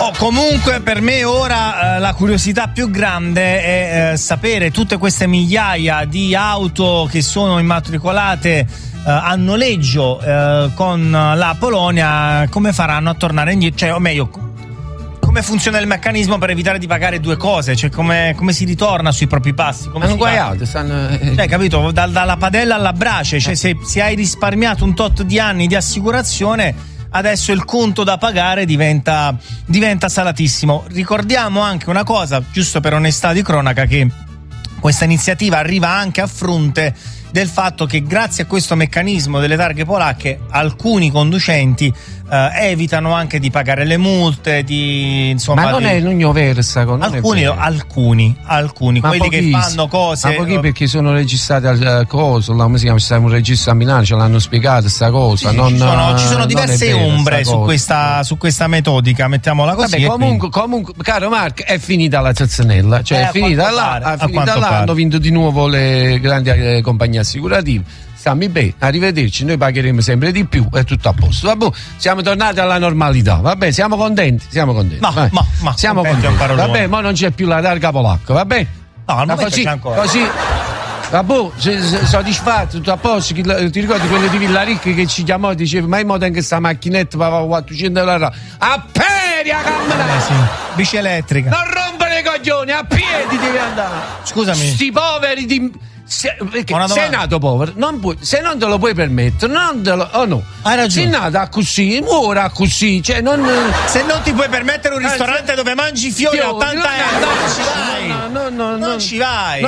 comunque per me ora la curiosità più grande è sapere tutte queste migliaia di auto che sono immatricolate a noleggio con la Polonia, come faranno a tornare indietro, cioè, o meglio, come funziona il meccanismo per evitare di pagare due cose, cioè come si ritorna sui propri passi, come hanno guaiato, cioè, capito, dalla padella alla brace, cioè se hai risparmiato un tot di anni di assicurazione, adesso il conto da pagare diventa salatissimo. Ricordiamo anche una cosa, giusto per onestà di cronaca, che questa iniziativa arriva anche a fronte del fatto che grazie a questo meccanismo delle targhe polacche alcuni conducenti evitano anche di pagare le multe, insomma, ma non è l'unione versa, alcuni quelli che fanno cose, ma pochi perché sono registrati al coso, come si chiama, c'è un registro a Milano, ce l'hanno spiegato sta cosa, sì, ci sono diverse ombre su questa metodica, mettiamola così. Vabbè, comunque caro Marco, è finita la zazzanella, cioè è finita là, hanno vinto di nuovo le grandi compagnie assicurative. Stammi bene, arrivederci, noi pagheremo sempre di più, è tutto a posto. Vabbè, siamo tornati alla normalità, vabbè, siamo contenti. Siamo contenti. Vabbè, ma non c'è più la targa polacca, vabbè? No, al momento c'è ancora. Così, vabbè, soddisfatto, tutto a posto. Ti ricordi quello di Villaricchi che ci chiamò e diceva, ma in modo che sta macchinetta pagava 400 euro a peria, camminare! Sì. Bici elettrica. Non rompere i coglioni, a piedi devi andare. Scusami. Sti poveri di... Perché sei nato povero, se non te lo puoi permettere, no. Hai ragione. Sei nato così, ora così, cioè non. Se non ti puoi permettere un ristorante dove mangi fiori a 80 euro, non ci vai.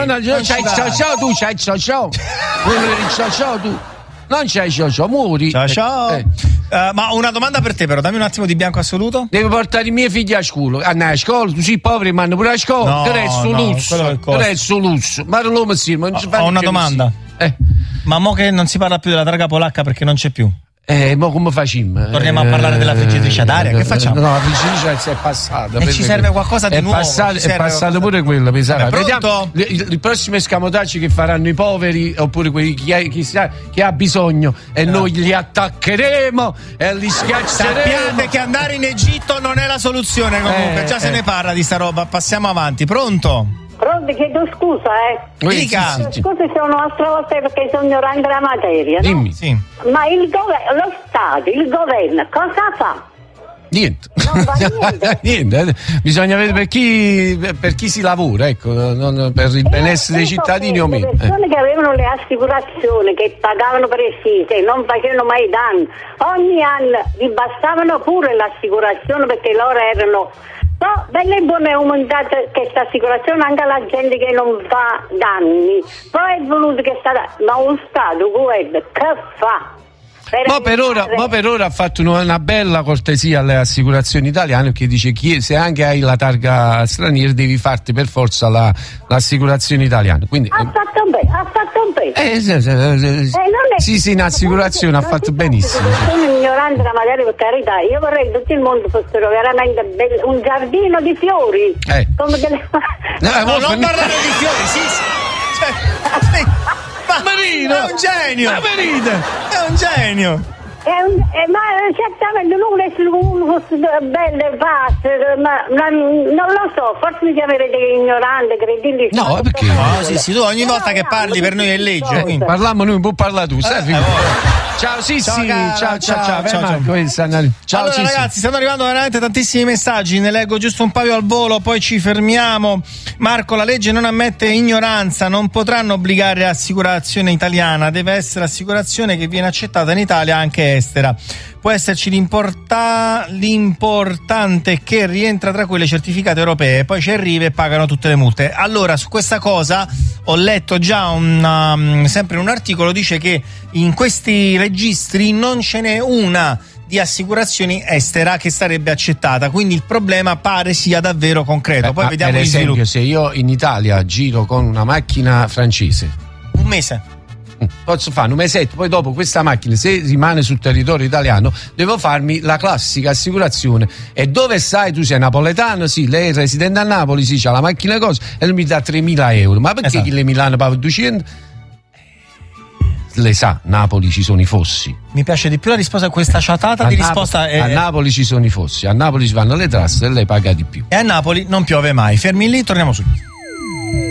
Ciao tu. Non c'hai ciao, muori. Ciao. Ma una domanda per te, però, dammi un attimo di bianco assoluto. Devi portare i miei figli a scuola. A scuola, tu sei povero, ma hanno pure a scuola. Prezzo lusso. Ma non lo si, ho una domanda. Ma mo che non si parla più della targa polacca perché non c'è più? Ma come facciamo? Torniamo a parlare della friggitrice ad aria, che facciamo? No, la friggitrice è passata. E ci serve qualcosa di nuovo. È passato pure quello, mi sa. Vediamo il prossimo escamotaggio che faranno i poveri, oppure chi ha bisogno, e noi li attaccheremo e li schiacceremo. Sappiate che andare in Egitto non è la soluzione, comunque. Già se ne parla di sta roba. Passiamo avanti. Pronto? Pronto, chiedo scusa, Dica. Scusa se sono assolta perché sono ignorante della materia, no? Dimmi. Sì. Ma lo Stato, il governo, cosa fa? Niente. Non fa niente. Niente. Bisogna vedere per chi si lavora, ecco, per il benessere dei cittadini o meno. Le persone che avevano le assicurazioni, che pagavano precise, non facevano mai danni, ogni anno ribassavano pure l'assicurazione perché loro erano... No, bella e buona è aumentata questa assicurazione anche alla gente che non fa danni. Poi è voluto che ma un Stato, governo, che fa? Ma per ora ha fatto una bella cortesia alle assicurazioni italiane, che dice se anche hai la targa straniera devi farti per forza l'assicurazione italiana. Quindi, ha fatto bene. Sì, in assicurazione ha fatto benissimo. Sono ignorante della materia, per carità. Io vorrei che tutto il mondo fossero veramente un giardino di fiori. Come non parlare di fiori, sì. Marino! È un genio! È un genio! Ma certamente non vuole essere uno fosse bello e vasto, ma non lo so, forse mi chiamerete ignorante, credibile. No, perché? No, sì, tu ogni volta che parli per noi è legge. Parliamo noi, può parlare tu, sai? Ciao, ciao. Allora, ragazzi, stanno arrivando veramente tantissimi messaggi, ne leggo giusto un paio al volo, poi ci fermiamo. Marco, la legge non ammette ignoranza, non potranno obbligare assicurazione italiana, deve essere assicurazione che viene accettata in Italia anche estera. Può esserci l'importante che rientra tra quelle certificate europee, poi ci arriva e pagano tutte le multe. Allora, su questa cosa ho letto già sempre un articolo, dice che in questi registri non ce n'è una di assicurazioni estera che sarebbe accettata, quindi il problema pare sia davvero concreto. Poi vediamo per esempio, se io in Italia giro con una macchina francese un mese posso fare un mesetto, poi dopo questa macchina, se rimane sul territorio italiano, devo farmi la classica assicurazione. E dove stai? Tu sei napoletano? Sì. Lei è residente a Napoli? Sì, c'ha la macchina cosa e lui mi dà 3.000 euro. Ma perché chi le Milano paga 200? le sa, Napoli ci sono i fossi. Mi piace di più la risposta, questa ciatata di risposta. A Napoli ci sono i fossi, a Napoli ci vanno le trasse e lei paga di più. E a Napoli non piove mai. Fermi lì, torniamo subito.